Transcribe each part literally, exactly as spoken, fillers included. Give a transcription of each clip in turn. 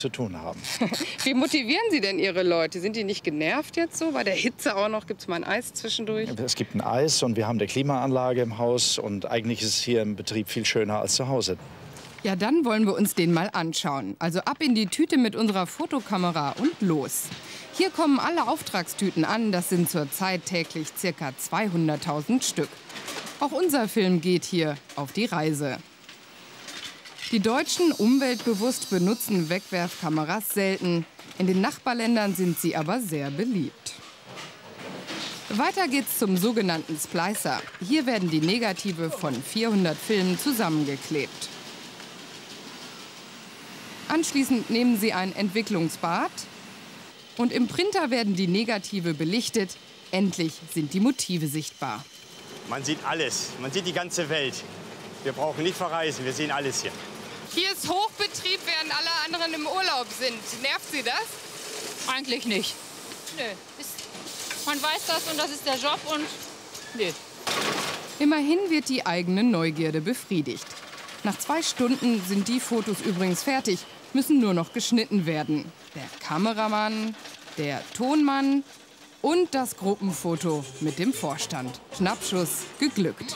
zu tun haben. Wie motivieren Sie denn Ihre Leute? Sind die nicht genervt jetzt so? Bei der Hitze auch noch? Gibt es mal ein Eis zwischendurch? Es gibt ein Eis und wir haben eine Klimaanlage im Haus. Und eigentlich ist es hier im Betrieb viel schöner als zu Hause. Ja, dann wollen wir uns den mal anschauen. Also ab in die Tüte mit unserer Fotokamera und los. Hier kommen alle Auftragstüten an. Das sind zurzeit täglich ca. zweihunderttausend Stück. Auch unser Film geht hier auf die Reise. Die Deutschen, umweltbewusst, benutzen Wegwerfkameras selten. In den Nachbarländern sind sie aber sehr beliebt. Weiter geht's zum sogenannten Splicer. Hier werden die Negative von vierhundert Filmen zusammengeklebt. Anschließend nehmen sie ein Entwicklungsbad und im Printer werden die Negative belichtet. Endlich sind die Motive sichtbar. Man sieht alles, man sieht die ganze Welt. Wir brauchen nicht verreisen, wir sehen alles hier. Hier ist Hochbetrieb, während alle anderen im Urlaub sind. Nervt Sie das? Eigentlich nicht. Nö. Ist, man weiß das und das ist der Job und nö. Immerhin wird die eigene Neugierde befriedigt. Nach zwei Stunden sind die Fotos übrigens fertig, müssen nur noch geschnitten werden. Der Kameramann, der Tonmann und das Gruppenfoto mit dem Vorstand. Schnappschuss geglückt.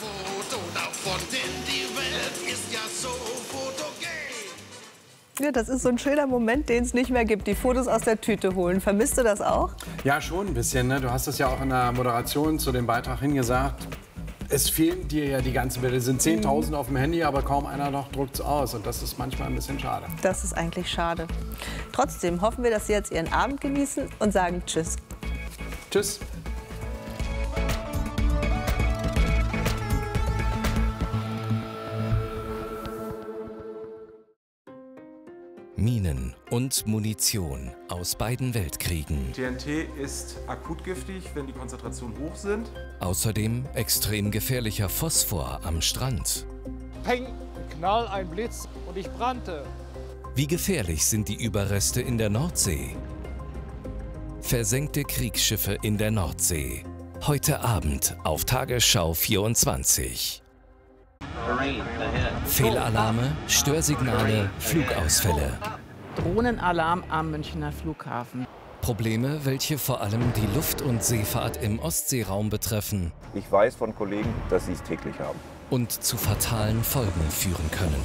Ja, das ist so ein schöner Moment, den es nicht mehr gibt. Die Fotos aus der Tüte holen. Vermisst du das auch? Ja, schon ein bisschen. Ne? Du hast es ja auch in der Moderation zu dem Beitrag hingesagt. Es fehlen dir ja die ganzen Bilder. Es sind zehntausend auf dem Handy, aber kaum einer noch druckt es aus. Und das ist manchmal ein bisschen schade. Das ist eigentlich schade. Trotzdem hoffen wir, dass Sie jetzt Ihren Abend genießen und sagen Tschüss. Tschüss. Minen und Munition aus beiden Weltkriegen. T N T ist akut giftig, wenn die Konzentrationen hoch sind. Außerdem extrem gefährlicher Phosphor am Strand. Peng, Knall, ein Blitz und ich brannte. Wie gefährlich sind die Überreste in der Nordsee? Versenkte Kriegsschiffe in der Nordsee. Heute Abend auf Tagesschau vierundzwanzig. Fehlalarme, Störsignale, Flugausfälle. Drohnenalarm am Münchner Flughafen. Probleme, welche vor allem die Luft- und Seefahrt im Ostseeraum betreffen. Ich weiß von Kollegen, dass sie es täglich haben. Und zu fatalen Folgen führen können.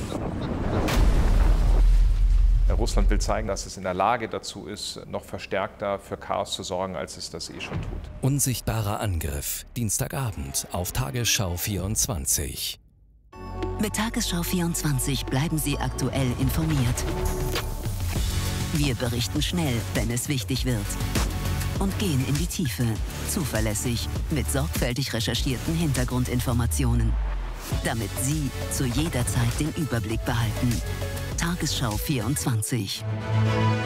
Russland will zeigen, dass es in der Lage dazu ist, noch verstärkter für Chaos zu sorgen, als es das eh schon tut. Unsichtbarer Angriff, Dienstagabend auf Tagesschau vierundzwanzig. Mit Tagesschau vierundzwanzig bleiben Sie aktuell informiert. Wir berichten schnell, wenn es wichtig wird. Und gehen in die Tiefe, zuverlässig, mit sorgfältig recherchierten Hintergrundinformationen. Damit Sie zu jeder Zeit den Überblick behalten. Tagesschau vierundzwanzig.